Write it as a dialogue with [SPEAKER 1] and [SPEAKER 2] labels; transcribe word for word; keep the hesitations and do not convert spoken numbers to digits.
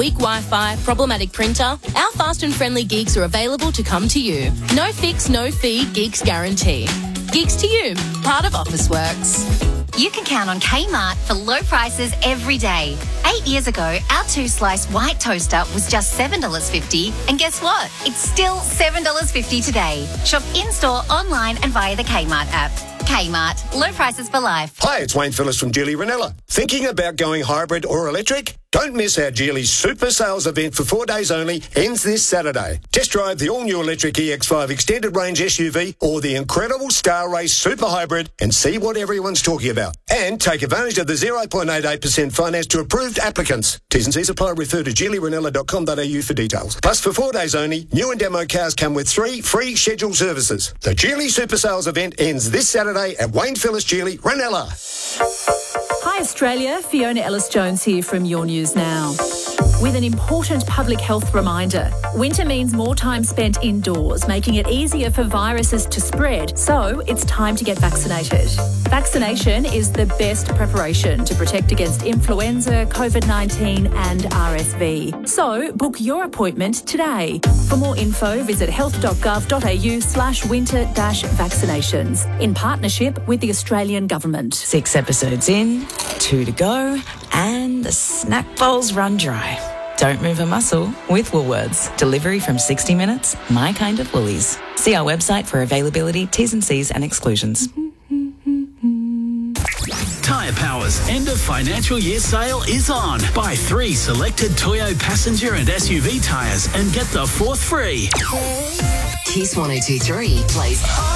[SPEAKER 1] weak Wi-Fi, problematic printer, our fast and friendly gigs are available to come to you. No fix, no fee, gigs guarantee. Gigs to you, part of Officeworks.
[SPEAKER 2] You can count on Kmart for low prices every day. Eight years ago, our two-slice white toaster was just seven dollars fifty. And guess what? It's still seven dollars fifty today. Shop in-store, online and via the Kmart app. Kmart. Low prices for life.
[SPEAKER 3] Hi, it's Wayne Phillips from Geely Ranella. Thinking about going hybrid or electric? Don't miss our Geely's Super Sales event for four days only. Ends this Saturday. Test drive the all-new electric E X five extended range S U V or the incredible Star Race Super Hybrid and see what everyone's talking about. And take advantage of the zero point eight eight percent finance to approved applicants. T's and C's apply. Refer to geely ranella dot com dot a u for details. Plus, for four days only, new and demo cars come with three free scheduled services. The Geely Super Sales event ends this Saturday at Wayne Phillips Geely Ranella.
[SPEAKER 4] Hi Australia, Fiona Ellis-Jones here from Your News Now. With an important public health reminder. Winter means more time spent indoors, making it easier for viruses to spread, so it's time to get vaccinated. Vaccination is the best preparation to protect against influenza, COVID nineteen and R S V. So book your appointment today. For more info, visit health dot gov dot a u slash winter dash vaccinations in partnership with the Australian Government.
[SPEAKER 5] Six episodes in, two to go, and the snack bowls run dry. Don't move a muscle with Woolworths. Delivery from sixty minutes, my kind of Woolies. See our website for availability, T's and C's and exclusions.
[SPEAKER 6] Tyre Power's end of financial year sale is on. Buy three selected Toyo passenger and S U V tyres and get the fourth free.
[SPEAKER 7] Kiss one oh two three plays